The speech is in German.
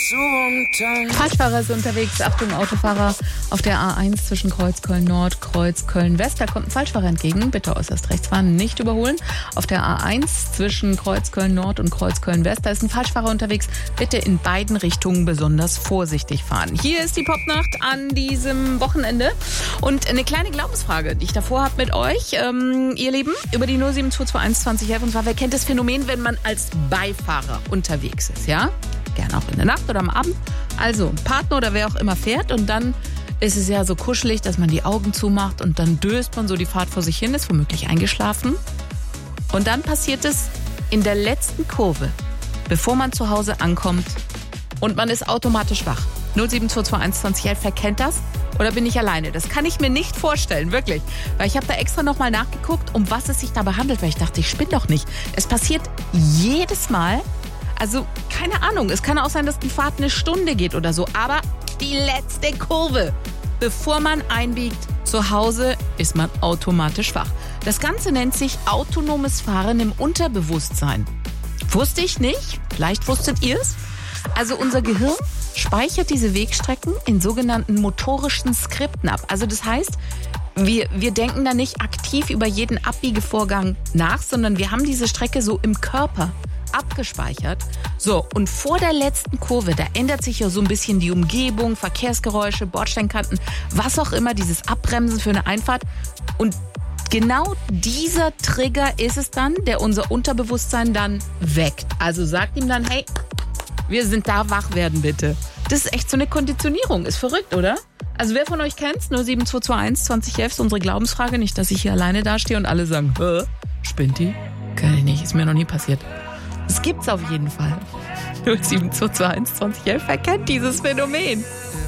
Falschfahrer ist unterwegs. Achtung, Autofahrer auf der A1 zwischen Kreuzköln Nord, Kreuzköln West. Da kommt ein Falschfahrer entgegen. Bitte äußerst rechts fahren, nicht überholen. Auf der A1 zwischen Kreuzköln Nord und Kreuzköln West. Da ist ein Falschfahrer unterwegs. Bitte in beiden Richtungen besonders vorsichtig fahren. Hier ist die Popnacht an diesem Wochenende. Und eine kleine Glaubensfrage, die ich davor habe mit euch, ihr Lieben, über die 07221 2011. Und zwar, wer kennt das Phänomen, wenn man als Beifahrer unterwegs ist, ja? Gerne auch in der Nacht oder am Abend. Also Partner oder wer auch immer fährt und dann ist es ja so kuschelig, dass man die Augen zumacht und dann döst man so die Fahrt vor sich hin, ist womöglich eingeschlafen. Und dann passiert es in der letzten Kurve, bevor man zu Hause ankommt und man ist automatisch wach. 07221 2011, wer kennt das? Oder bin ich alleine? Das kann ich mir nicht vorstellen, wirklich. Weil ich habe da extra nochmal nachgeguckt, um was es sich dabei handelt, weil ich dachte, ich spinne doch nicht. Es passiert jedes Mal. Also, keine Ahnung, es kann auch sein, dass die Fahrt eine Stunde geht oder so, aber die letzte Kurve, bevor man einbiegt zu Hause, ist man automatisch wach. Das Ganze nennt sich autonomes Fahren im Unterbewusstsein. Wusste ich nicht, vielleicht wusstet ihr es. Also unser Gehirn speichert diese Wegstrecken in sogenannten motorischen Skripten ab. Also das heißt, wir denken da nicht aktiv über jeden Abbiegevorgang nach, sondern wir haben diese Strecke so im Körper abgespeichert. So, und vor der letzten Kurve, da ändert sich ja so ein bisschen die Umgebung, Verkehrsgeräusche, Bordsteinkanten, was auch immer, dieses Abbremsen für eine Einfahrt. Und genau dieser Trigger ist es dann, der unser Unterbewusstsein dann weckt. Also sagt ihm dann, hey, wir sind da, wach werden bitte. Das ist echt so eine Konditionierung. Ist verrückt, oder? Also wer von euch kennt's? 07221 2011 ist unsere Glaubensfrage. Nicht, dass ich hier alleine dastehe und alle sagen, spinnt die? Kann ich nicht, ist mir noch nie passiert. Das gibt's auf jeden Fall. 07221 2011, wer kennt dieses Phänomen?